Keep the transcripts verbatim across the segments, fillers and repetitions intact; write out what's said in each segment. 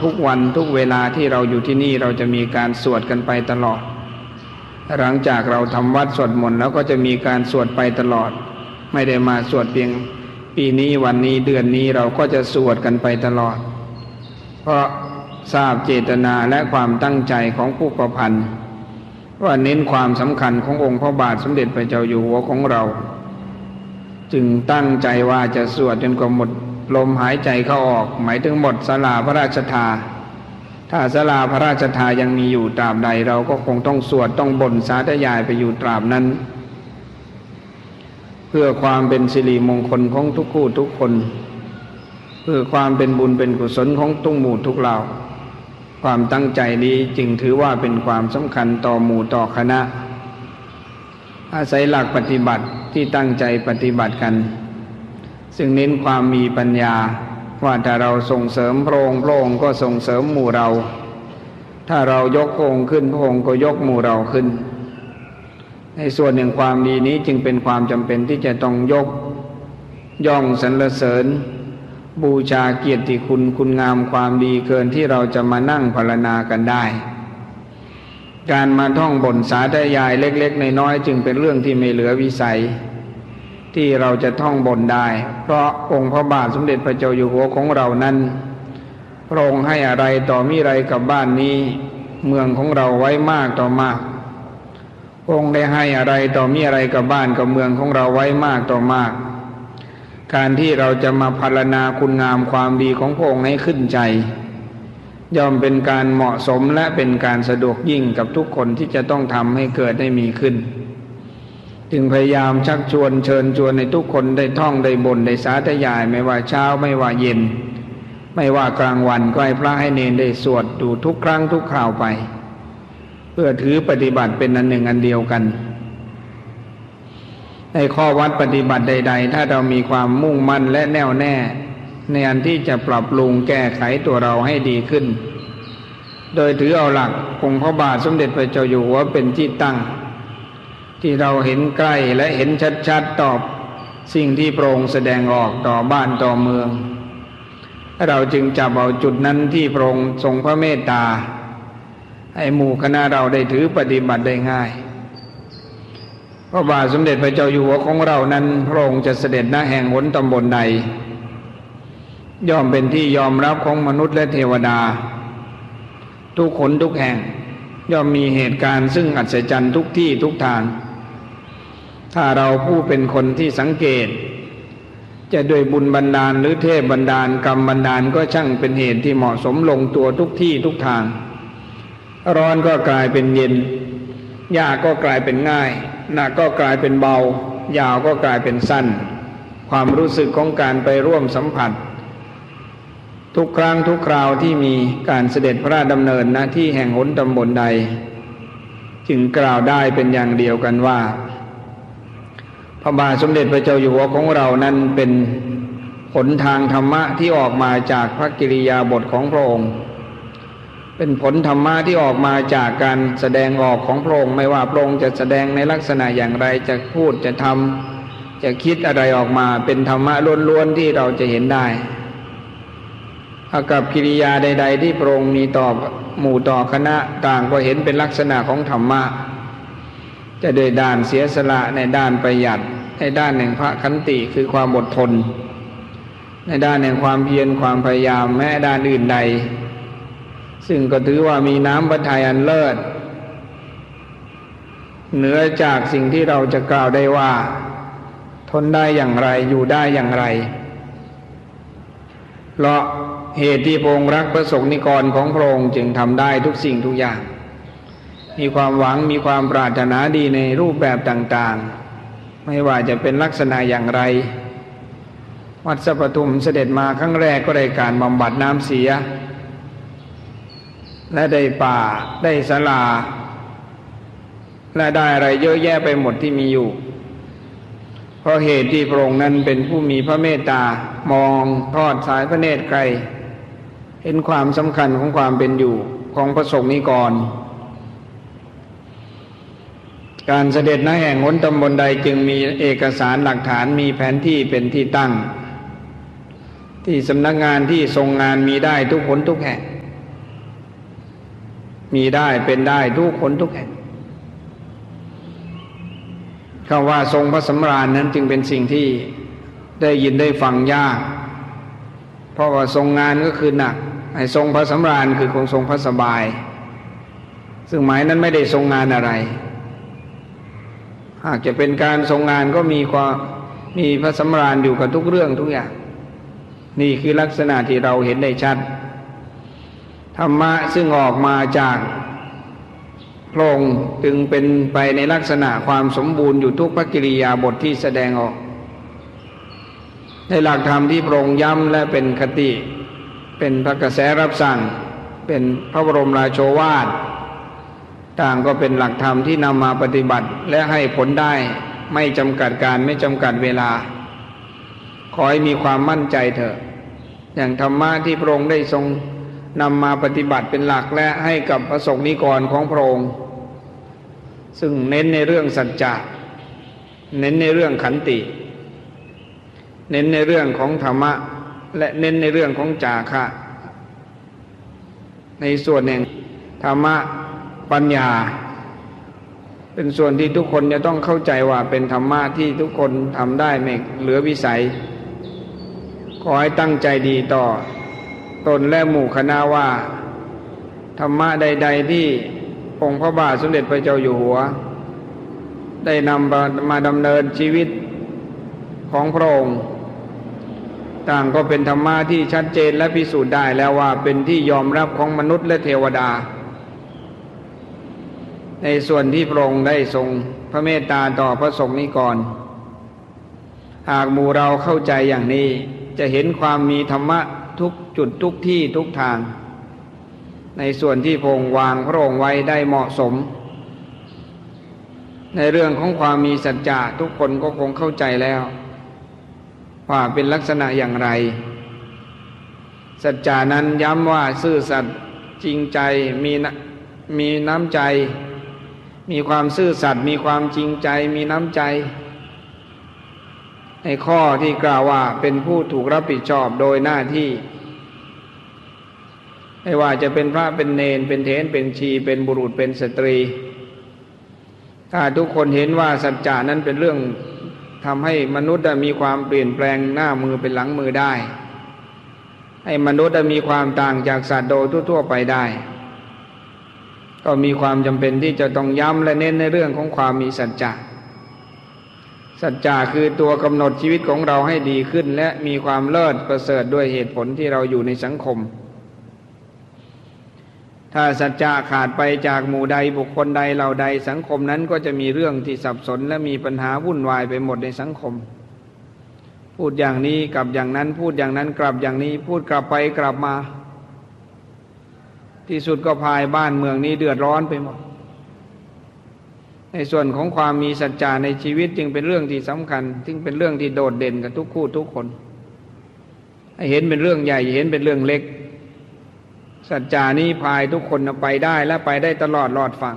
ทุกวันทุกเวลาที่เราอยู่ที่นี่เราจะมีการสวดกันไปตลอดหลังจากเราทำวัดสวดมนต์แล้วก็จะมีการสวดไปตลอดไม่ได้มาสวดเพียงปีนี้วันนี้เดือนนี้เราก็จะสวดกันไปตลอดเพราะทราบเจตนาและความตั้งใจของผู้ประพันธ์ว่าเน้นความสำคัญขององค์พระบาทสมเด็จพระเจ้าอยู่หัวของเราจึงตั้งใจว่าจะสวดจนกว่าหมดลมหายใจเข้าออกหมายถึงหมดศาลาพระราชทานถ้าศาลาพระราชทานยังมีอยู่ตราบใดเราก็คงต้องสวดต้องบ่นสาธยายไปอยู่ตราบนั้นเพื่อความเป็นสิริมงคลของทุกคู่ทุกคนเพื่อความเป็นบุญเป็นกุศลของทุกหมู่ทุกเหล่าความตั้งใจนี้จึงถือว่าเป็นความสำคัญต่อหมู่ต่อคณะอาศัยหลักปฏิบัติที่ตั้งใจปฏิบัติกันซึ่งเน้นความมีปัญญาว่าถ้าเราส่งเสริมพระองค์พระองค์ก็ส่งเสริมหมู่เราถ้าเรายกพระองค์ขึ้นพระองค์ก็ยกหมู่เราขึ้นในส่วนหนึ่งความดีนี้จึงเป็นความจำเป็นที่จะต้องยกย่องสรรเสริญบูชาเกียรติคุณคุณงามความดีเกินที่เราจะมานั่งพรรณนากันได้การมาท่องบ่นสาธยายเล็กๆน้อยๆจึงเป็นเรื่องที่ไม่เหลือวิสัยที่เราจะท่องบ่นได้เพราะองค์พระบาทสมเด็จพระเจ้าอยู่หัวของเรานั้นพระองค์ให้อะไรต่อมิไรกับบ้านนี้เมืองของเราไว้มากต่อมากพระองค์ได้ให้อะไรต่อมิอะไรกับบ้านกับเมืองของเราไว้มากต่อมากการที่เราจะมาพรรณนาคุณงามความดีของพระองค์ให้ขึ้นใจย่อมเป็นการเหมาะสมและเป็นการสะดวกยิ่งกับทุกคนที่จะต้องทำให้เกิดได้มีขึ้นจึงพยายามชักชวนเชิญชวนให้ทุกคนได้ท่องได้บ่นได้สาธยายไม่ว่าเช้าไม่ว่าเย็นไม่ว่ากลางวันก็ให้พระให้เนรได้สวดดูทุกครั้งทุกคราวไปเพื่อถือปฏิบัติเป็นอันหนึ่งอันเดียวกันในข้อวัดปฏิบัติใดๆถ้าเรามีความมุ่งมั่นและแน่วแน่ในอันที่จะปรับปรุงแก้ไขตัวเราให้ดีขึ้นโดยถือเอาหลักองค์พระบาทสมเด็จพระเจ้าอยู่หัวเป็นที่ตั้งที่เราเห็นใกล้และเห็นชัดๆตอบสิ่งที่พระองค์แสดงออกต่อบ้านต่อเมืองเราจึงจับเอาจุดนั้นที่พระองค์ทรงพระเมตตาให้หมู่คณะเราได้ถือปฏิบัติได้ง่ายพระบาทสมเด็จพระเจ้าอยู่หัวของเรานั้นพระองค์จะเสด็จณแห่งหนตำบลใดย่อมเป็นที่ยอมรับของมนุษย์และเทวดาทุกคนทุกแห่งย่อมมีเหตุการณ์ซึ่งอัศจรรย์ทุกที่ทุกทางถ้าเราผู้เป็นคนที่สังเกตจะด้วยบุญบันดาลหรือเทพบันดาลกรรมบันดาลก็ช่างเป็นเหตุที่เหมาะสมลงตัวทุกที่ทุกทางร้อนก็กลายเป็นเย็นยากก็กลายเป็นง่ายหนักก็กลายเป็นเบายาวก็กลายเป็นสั้นความรู้สึกของการไปร่วมสัมผัสทุกครั้งทุกคราวที่มีการเสด็จพระราชดำเนินณที่แห่งหนตำบลใดจึงกล่าวได้เป็นอย่างเดียวกันว่าพระบาทสมเด็จพระเจ้าอยู่หัวของเรานั้นเป็นหนทางธรรมะที่ออกมาจากพระกิริยาบทของพระองค์เป็นผลธรรมะที่ออกมาจากการแสดงออกของพระองค์ไม่ว่าพระองค์จะแสดงในลักษณะอย่างไรจะพูดจะทำจะคิดอะไรออกมาเป็นธรรมะล้วนๆที่เราจะเห็นได้อากับกิริยาใดๆที่พระองค์มีต่อหมู่ต่อคณะต่างก็เห็นเป็นลักษณะของธรรมะจะโดยด้านเสียสละในด้านประหยัดในด้านแห่งพระขันติคือความอดทนในด้านแห่งความเพียรความพยายามแม้ด้านอื่นใดซึ่งก็ถือว่ามีน้ำพระทัยอันเลิศเหนือจากสิ่งที่เราจะกล่าวได้ว่าทนได้อย่างไรอยู่ได้อย่างไรเพราะเหตุที่พระองค์รักพระสงฆ์นิกรของพระองค์จึงทำได้ทุกสิ่งทุกอย่างมีความหวังมีความปรารถนาดีในรูปแบบต่างๆไม่ว่าจะเป็นลักษณะอย่างไรวัดสัพพทุมเสด็จมาครั้งแรกก็ได้การบำบัดน้ำเสียและได้ป่าได้ศาลาและได้อะไรเยอะแยะไปหมดที่มีอยู่เพราะเหตุที่พระองค์นั้นเป็นผู้มีพระเมตตามองทอดสายพระเนตรไกลเห็นความสำคัญของความเป็นอยู่ของพระสงฆ์นิกรการเสด็จณแห่งหนตำบลใดจึงมีเอกสารหลักฐานมีแผนที่เป็นที่ตั้งที่สำนักงานที่ทรงงานมีได้ทุกหนทุกแห่งมีได้เป็นได้ทุกคนทุกแห่งคำว่าทรงพระสำราญนั้นจึงเป็นสิ่งที่ได้ยินได้ฟังยากเพราะว่าทรงงานก็คือหนักไอ้ทรงพระสำราญคือคงทรงพระสบายซึ่งหมายนั้นไม่ได้ทรงงานอะไรหากจะเป็นการทรงงานก็มีความมีพระสำราญอยู่กับทุกเรื่องทุกอย่างนี่คือลักษณะที่เราเห็นได้ชัดธรรมะซึ่งออกมาจากพระองค์จึงเป็นไปในลักษณะความสมบูรณ์อยู่ทุกพระกิริยาบทที่แสดงออกในหลักธรรมที่พระองค์ย้ำและเป็นคติเป็นพระกระแสรับสั่งเป็นพระบรมราโชวาทต่างก็เป็นหลักธรรมที่นำมาปฏิบัติและให้ผลได้ไม่จำกัดการไม่จำกัดเวลาขอให้มีความมั่นใจเถอะอย่างธรรมะที่พระองค์ได้ทรงนำมาปฏิบัติเป็นหลักและให้กับพระสงฆ์นิกรของพระองค์ซึ่งเน้นในเรื่องสัจจะเน้นในเรื่องขันติเน้นในเรื่องของธรรมะและเน้นในเรื่องของจาคะในส่วนแห่งธรรมะปัญญาเป็นส่วนที่ทุกคนจะต้องเข้าใจว่าเป็นธรรมะที่ทุกคนทำได้ไม่เหลือวิสัยขอให้ตั้งใจดีต่อตนและหมู่คณะว่าธรรมะใดๆที่องค์พระบาทสมเด็จพระเจ้าอยู่หัวได้นำมาดำเนินชีวิตของพระองค์ต่างก็เป็นธรรมะที่ชัดเจนและพิสูจน์ได้แล้วว่าเป็นที่ยอมรับของมนุษย์และเทวดาในส่วนที่พระองค์ได้ทรงพระเมตตาต่อพระสงฆ์นิกรหากหมู่เราเข้าใจอย่างนี้จะเห็นความมีธรรมะทุกจุดทุกที่ทุกทางในส่วนที่พระองค์วางพระองค์ไว้ได้เหมาะสมในเรื่องของความมีสัจจะทุกคนก็คงเข้าใจแล้วว่าเป็นลักษณะอย่างไรสัจจานั้นย้ำว่าซื่อสัตย์จริงใจมีมีน้ำใจมีความซื่อสัตย์มีความจริงใจมีน้ำใจในข้อที่กล่าวว่าเป็นผู้ถูกรับผิดชอบโดยหน้าที่ไม่ว่าจะเป็นพระเป็นเณรเป็นเถรเป็นชีเป็นบุรุษเป็นสตรีถ้าทุกคนเห็นว่าสัจจานั้นเป็นเรื่องทำให้มนุษย์มีความเปลี่ยนแปลงหน้ามือเป็นหลังมือได้ให้มนุษย์มีความต่างจากสัตว์โดยทั่วๆไปได้ก็มีความจำเป็นที่จะต้องย้ำและเน้นในเรื่องของความมีสัจจะสัจจะคือตัวกำหนดชีวิตของเราให้ดีขึ้นและมีความเลิศประเสริฐด้วยเหตุผลที่เราอยู่ในสังคมถ้าสัจจะขาดไปจากหมู่ใดบุคคลใดเหล่าใดสังคมนั้นก็จะมีเรื่องที่สับสนและมีปัญหาวุ่นวายไปหมดในสังคมพูดอย่างนี้กลับอย่างนั้นพูดอย่างนั้นกลับอย่างนี้พูดกลับไปกลับมาที่สุดก็พายบ้านเมืองนี้เดือดร้อนไปหมดในส่วนของความมีสัจจะในชีวิตจึงเป็นเรื่องที่สำคัญจึงเป็นเรื่องที่โดดเด่นกับทุกคู่ทุกคนให้เห็นเป็นเรื่องใหญ่เห็นเป็นเรื่องเล็กสัจจานี้พายทุกคนไปได้และไปได้ตลอดรอดฝั่ง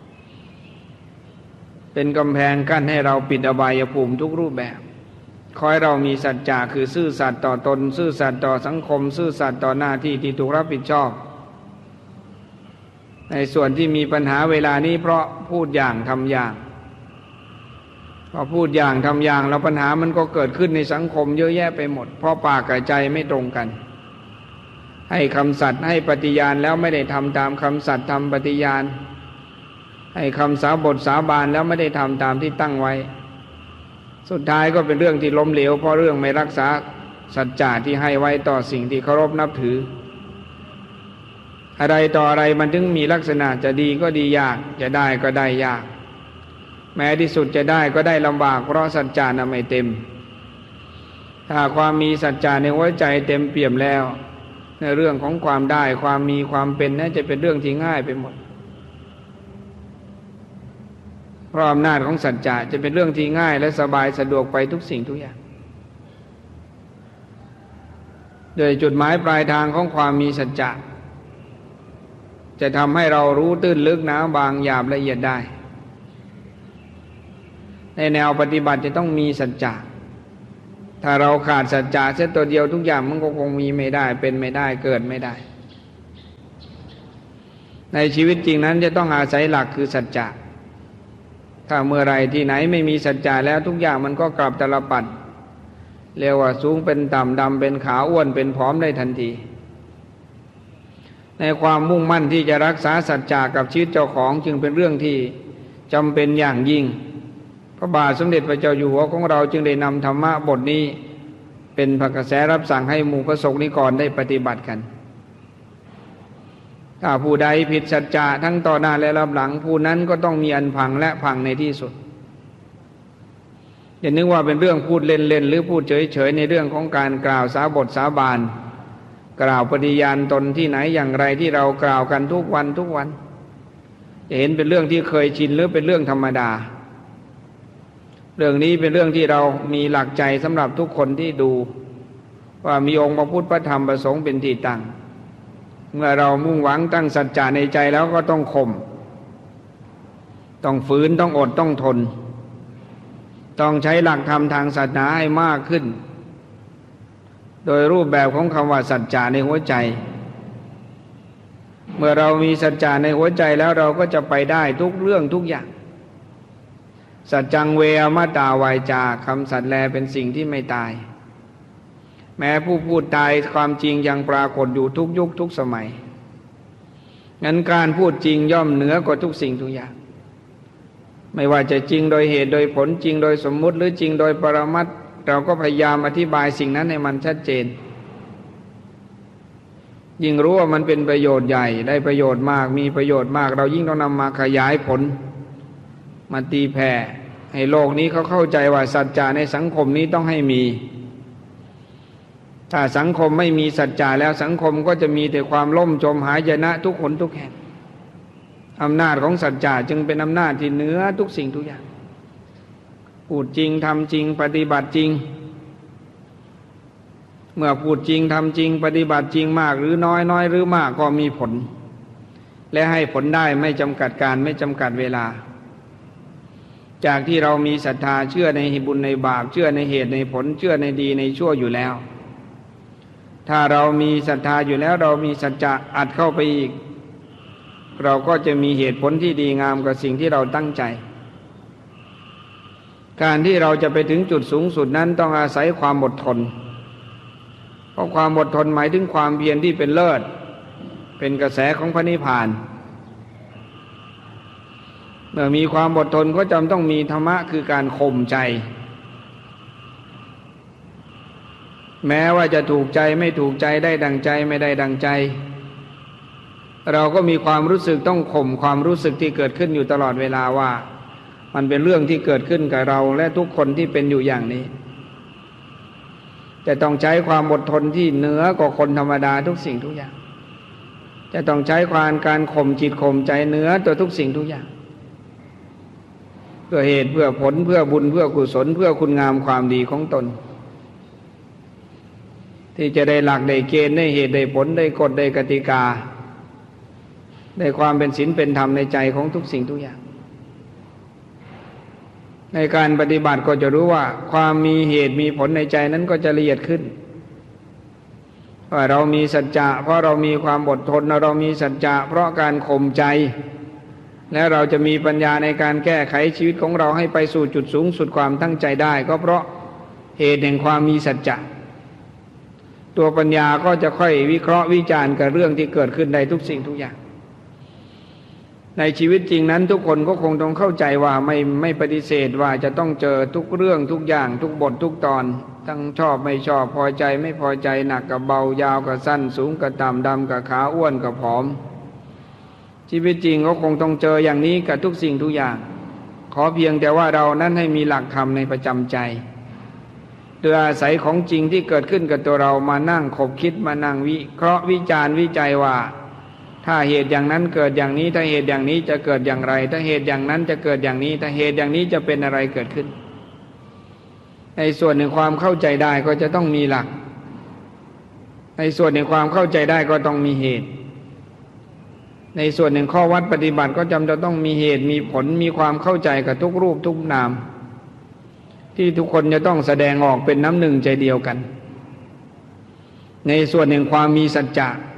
เป็นกำแพงกั้นให้เราปิดอบายภูมิทุกรูปแบบขอให้เรามีสัจจะคือซื่อสัตย์ต่อตนซื่อสัตย์ต่อสังคมซื่อสัตย์ต่อหน้าที่ที่ถูกรับผิดชอบในส่วนที่มีปัญหาเวลานี้เพราะพูดอย่างทำอย่างพอพูดอย่างทำอย่างแล้วปัญหามันก็เกิดขึ้นในสังคมเยอะแยะไปหมดเพราะปากกับใจไม่ตรงกันให้คำสัตย์ให้ปฏิญาณแล้วไม่ได้ทำตามคำสัตย์ทำปฏิญาณให้คำสาบทสาบานแล้วไม่ได้ทำตามที่ตั้งไว้สุดท้ายก็เป็นเรื่องที่ล้มเหลวเพราะเรื่องไม่รักษาสัจจะที่ให้ไว้ต่อสิ่งที่เคารพนับถืออะไรต่ออะไรมันถึงมีลักษณะจะดีก็ดียากจะได้ก็ได้ยากแม้ที่สุดจะได้ก็ได้ลำบากเพราะสัจจะน่ะไม่เต็มถ้าความมีสัจจะในหัวใจเต็มเปี่ยมแล้วในเรื่องของความได้ความมีความเป็นนั้นจะเป็นเรื่องที่ง่ายไปหมดเพราะอำนาจของสัจจะจะเป็นเรื่องที่ง่ายและสบายสะดวกไปทุกสิ่งทุกอย่างโดยจุดหมายปลายทางของความมีสัจจะจะทำให้เรารู้ตื้นลึกหนาบางหยาบละเอียดได้ในแนวปฏิบัติจะต้องมีสัจจะถ้าเราขาดสัจจะเสียตัวเดียวทุกอย่างมันก็คงมีไม่ได้เป็นไม่ได้เกิดไม่ได้ในชีวิตจริงนั้นจะต้องอาศัยหลักคือสัจจะถ้าเมื่อไรที่ไหนไม่มีสัจจะแล้วทุกอย่างมันก็กลับตลปัดเรียกว่าสูงเป็นต่ำดำเป็นขาวอ้วนเป็นผอมได้ทันทีในความมุ่งมั่นที่จะรักษาสัจจะกับชีวิตเจ้าของจึงเป็นเรื่องที่จำเป็นอย่างยิ่งพระบาทสมเด็จพระเจ้าอยู่หัวของเราจึงได้นำธรรมะบทนี้เป็นพระกระแสรับสั่งให้หมู่พระสงฆ์นิกรได้ปฏิบัติกันถ้าผู้ใดผิดสัจจะทั้งต่อหน้าและรับหลังผู้นั้นก็ต้องมีอันพังและพังในที่สุดอย่านึกว่าเป็นเรื่องพูดเล่นๆหรือพูดเฉยๆในเรื่องของการกล่าวสาบทสาบานกล่าวปฏิญาณตนที่ไหนอย่างไรที่เรากล่าวกันทุกวันทุกวันจะเห็นเป็นเรื่องที่เคยชินหรือเป็นเรื่องธรรมดาเรื่องนี้เป็นเรื่องที่เรามีหลักใจสำหรับทุกคนที่ดูว่ามีองค์พระพุทธพระธรรมพระสงฆ์เป็นที่ตั้งเมื่อเรามุ่งหวังตั้งสัจจะในใจแล้วก็ต้องข่มต้องฝืนต้องอดต้องทนต้องใช้หลักธรรมทางศาสนาให้มากขึ้นโดยรูปแบบของคำว่าสัจจะในหัวใจเมื่อเรามีสัจจะในหัวใจแล้วเราก็จะไปได้ทุกเรื่องทุกอย่างสัจจังเวอมตาวายจาคำสัตย์แลเป็นสิ่งที่ไม่ตายแม้ผู้พูดตายความจริงยังปรากฏอยู่ทุกยุคทุกสมัยงั้นการพูดจริงย่อมเหนือกว่าทุกสิ่งทุกอย่างไม่ว่าจะจริงโดยเหตุโดยผลจริงโดยสมมุติหรือจริงโดยปรมัตถ์เราก็พยายามอธิบายสิ่งนั้นให้มันชัดเจนยิ่งรู้ว่ามันเป็นประโยชน์ใหญ่ได้ประโยชน์มากมีประโยชน์มากเรายิ่งต้องนำมาขยายผลมาตีแผ่ให้โลกนี้เขาเข้าใจว่าสัจจะในสังคมนี้ต้องให้มีถ้าสังคมไม่มีสัจจะแล้วสังคมก็จะมีแต่ความล่มจมหายนะทุกคนทุกแห่งอำนาจของสัจจะจึงเป็นอำนาจที่เหนือทุกสิ่งทุกอย่างพูดจริงทำจริงปฏิบัติจริงเมื่อพูดจริงทำจริงปฏิบัติจริงมากหรือน้อยน้อยหรือมากก็มีผลและให้ผลได้ไม่จำกัดการไม่จำกัดเวลาจากที่เรามีศรัทธาเชื่อในบุญในบาปเชื่อในเหตุในผลเชื่อในดีในชั่วอยู่แล้วถ้าเรามีศรัทธาอยู่แล้วเรามีสัจจะอัดเข้าไปอีกเราก็จะมีเหตุผลที่ดีงามกับสิ่งที่เราตั้งใจการที่เราจะไปถึงจุดสูงสุดนั้นต้องอาศัยความอดทนเพราะความอดทนหมายถึงความเพียรที่เป็นเลิศเป็นกระแสของพระนิพพานเมื่อมีความอดทนก็จำต้องมีธรรมะคือการข่มใจแม้ว่าจะถูกใจไม่ถูกใจได้ดังใจไม่ได้ดังใจเราก็มีความรู้สึกต้องข่มความรู้สึกที่เกิดขึ้นอยู่ตลอดเวลาว่ามันเป็นเรื่องที่เกิดขึ้นกับเราและทุกคนที่เป็นอยู่อย่างนี้จะต้องใช้ความอดทนที่เหนือกว่าคนธรรมดาทุกสิ่งทุกอย่างจะต้องใช้ความการข่มจิตข่มใจเหนือตัวทุกสิ่งทุกอย่างเพื่อเหตุเพื่อผลเพื่อบุญเพื่อกุศลเพื่อคุณงามความดีของตนที่จะได้หลักได้เกณฑ์ได้เหตุได้ผลได้กฎได้กติกาได้ความเป็นศีลเป็นธรรมในใจของทุกสิ่งทุกอย่างในการปฏิบัติก็จะรู้ว่าความมีเหตุมีผลในใจนั้นก็จะละเอียดขึ้นว่าเรามีสัจจะเพราะเรามีความอดทนเรามีสัจจะเพราะการข่มใจและเราจะมีปัญญาในการแก้ไขชีวิตของเราให้ไปสู่จุดสูงสุดความตั้งใจได้ก็เพราะเหตุแห่งความมีสัจจะตัวปัญญาก็จะค่อยวิเคราะห์วิจารณ์กับเรื่องที่เกิดขึ้นในทุกสิ่งทุกอย่างในชีวิตจริงนั้นทุกคนก็คงต้องเข้าใจว่าไม่ไม่ปฏิเสธว่าจะต้องเจอทุกเรื่องทุกอย่างทุกบททุกตอนทั้งชอบไม่ชอบพอใจไม่พอใจหนักกับเบายาวกับสั้นสูงกับต่ำดำกับขาวอ้วนกับผอมชีวิตจริงก็คงต้องเจออย่างนี้กับทุกสิ่งทุกอย่างขอเพียงแต่ว่าเรานั้นให้มีหลักธรรมในประจำใจโดยอาศัยของจริงที่เกิดขึ้นกับตัวเรามานั่งคบคิดมานั่งวิเคราะห์วิจารณ์วิจัยว่าถ้าเหตุอย่างนั้นเกิดอย่างนี้ถ้าเหตุอย่างนี้จะเกิดอย่างไรถ้าเหตุอย่างนั้นจะเกิดอย่างนี้ถ้าเหตุอย่างนี้จะเป็นอะไรเกิดขึ้นในส่วนหนึ่งความเข้าใจได้ก็จะต้องมีหลักในส่วนหนึ่งความเข้าใจได้ก็ต้องมีเหตุในส่วนหนึ่งข้อวัดปฏิบัติก็จำจะต้องมีเหตุมีผลมีความเข้าใจกับทุกรูปทุกนามที่ทุกคนจะต้องแสดงออกเป็นน้ำหนึ่งใจเดียวกันในส่วนหนึ่งความมีสัจจะ